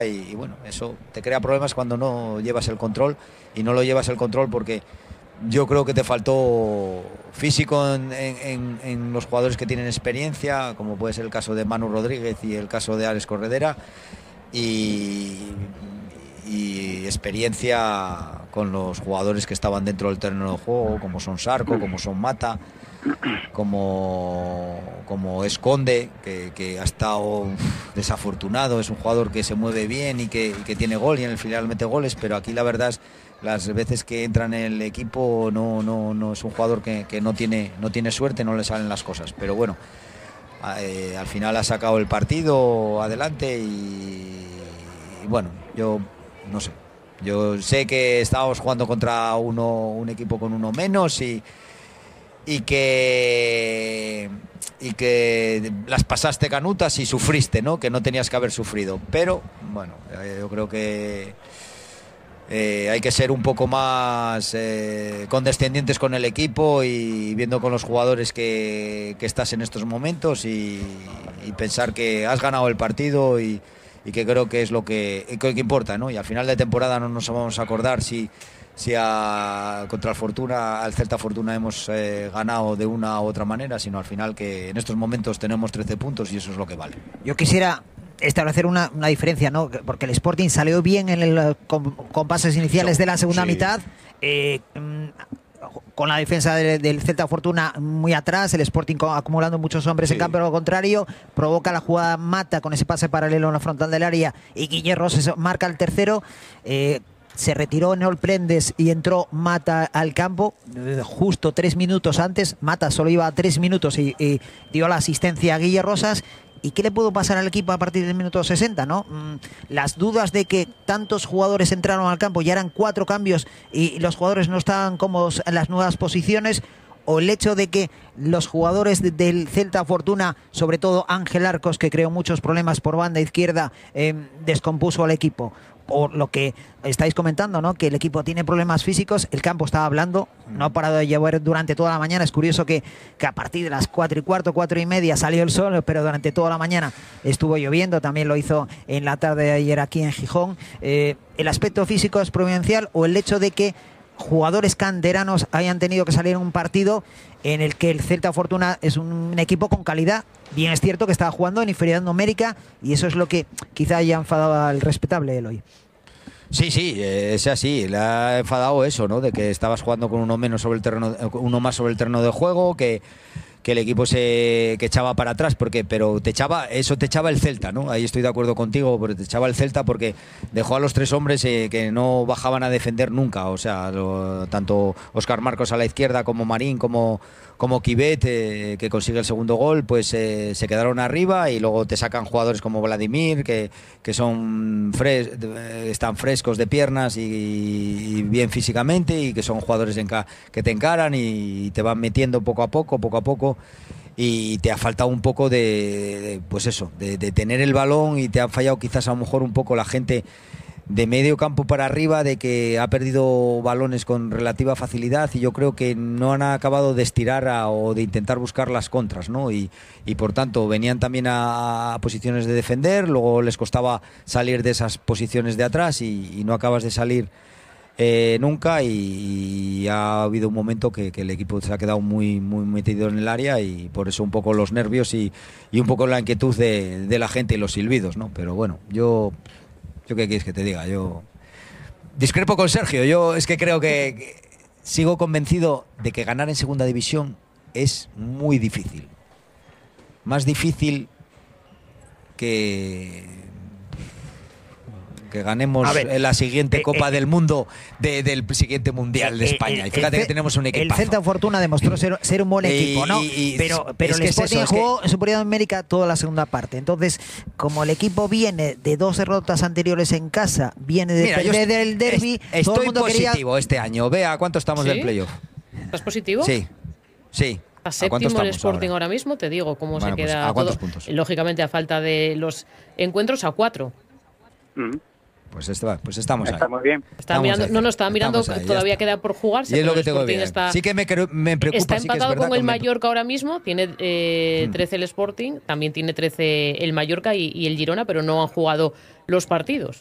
y bueno, eso te crea problemas cuando no llevas el control, y no lo llevas el control porque yo creo que te faltó físico en los jugadores que tienen experiencia, como puede ser el caso de Manu Rodríguez y el caso de Alex Corredera, y experiencia con los jugadores que estaban dentro del terreno de juego, como son Sarco, como son Mata, como Esconde, que ha estado desafortunado. Es un jugador que se mueve bien y que tiene gol, y en el final mete goles, pero aquí la verdad es las veces que entra en el equipo no es un jugador que no tiene suerte, no le salen las cosas, pero bueno, al final ha sacado el partido adelante y bueno, yo no sé, yo sé que estábamos jugando contra un equipo con uno menos y que las pasaste canutas y sufriste, ¿no? Que no tenías que haber sufrido, pero bueno, yo creo que hay que ser un poco más condescendientes con el equipo y viendo con los jugadores que estás en estos momentos, y pensar que has ganado el partido y que creo que es lo que importa, ¿no? Y al final de temporada no nos vamos a acordar si contra el Fortuna, al Celta Fortuna, hemos ganado de una u otra manera, sino al final que en estos momentos tenemos 13 puntos y eso es lo que vale. Yo quisiera establecer una diferencia, ¿no? Porque el Sporting salió bien en el compases iniciales de la segunda mitad, con la defensa del Celta Fortuna muy atrás, el Sporting acumulando muchos hombres en campo. Lo contrario, provoca la jugada Mata con ese pase paralelo en la frontal del área, y Guille Roses marca el tercero. Se retiró Neol Prendes y entró Mata al campo justo 3 minutos antes. Mata solo iba a 3 minutos y dio la asistencia a Guille Rosas. ¿Y qué le pudo pasar al equipo a partir del minuto 60, no? Las dudas de que tantos jugadores entraron al campo, ya eran 4 cambios y los jugadores no estaban cómodos en las nuevas posiciones, o el hecho de que los jugadores del Celta Fortuna, sobre todo Ángel Arcos, que creó muchos problemas por banda izquierda, descompuso al equipo. Por lo que estáis comentando, ¿no? Que el equipo tiene problemas físicos, el campo estaba hablando, no ha parado de llover durante toda la mañana. Es curioso que a partir de las 4:15, 4:30 salió el sol, pero durante toda la mañana estuvo lloviendo. También lo hizo en la tarde de ayer aquí en Gijón. ¿El aspecto físico es providencial, o el hecho de que jugadores canteranos hayan tenido que salir en un partido en el que el Celta Fortuna es un equipo con calidad? Bien, es cierto que estaba jugando en inferioridad numérica, y eso es lo que quizá haya enfadado al respetable Eloy. Sí, es así. Le ha enfadado eso, ¿no? De que estabas jugando con uno más sobre el terreno de juego, que el equipo que echaba para atrás, pero te echaba el Celta, ¿no? Ahí estoy de acuerdo contigo, porque te echaba el Celta porque dejó a los 3 hombres que no bajaban a defender nunca. O sea, tanto Óscar Marcos a la izquierda, como Marín, como Quivet, que consigue el segundo gol, pues se quedaron arriba, y luego te sacan jugadores como Vladimir, que son están frescos de piernas y bien físicamente, y que son jugadores que te encaran y te van metiendo poco a poco, y te ha faltado un poco de tener el balón, y te ha fallado quizás a lo mejor un poco la gente de medio campo para arriba, de que ha perdido balones con relativa facilidad, y yo creo que no han acabado de estirar o de intentar buscar las contras, ¿no? Y por tanto venían también a posiciones de defender, luego les costaba salir de esas posiciones de atrás, y no acabas de salir nunca, y ha habido un momento que el equipo se ha quedado muy metido en el área, y por eso un poco los nervios y un poco la inquietud de la gente y los silbidos, ¿no? Pero bueno, yo qué quieres que te diga, yo discrepo con Sergio. Yo es que creo que sigo convencido de que ganar en segunda división es muy difícil, más difícil que ganemos en la siguiente Copa del Mundo del siguiente Mundial de España. Y fíjate que tenemos un equipazo. El Celta Fortuna demostró ser un buen equipo, ¿no? Pero el Sporting jugó en superioridad numérica toda la segunda parte. Entonces, como el equipo viene de 2 derrotas anteriores en casa, viene de perder del derbi, estoy positivo este año. Vea cuánto estamos del playoff. ¿Estás positivo? Sí. A séptimo el Sporting ahora mismo, te digo cómo se queda ¿a cuántos todo. puntos? Lógicamente, a falta de los encuentros, a 4. Pues estamos ahí. Está muy bien. Estaba mirando que todavía queda por jugarse. Y es lo que tengo bien. Sí que me preocupa. Está sí que empatado es verdad con el Mallorca ahora mismo. Tiene 13 el Sporting, también tiene 13 el Mallorca y el Girona, pero no han jugado los partidos.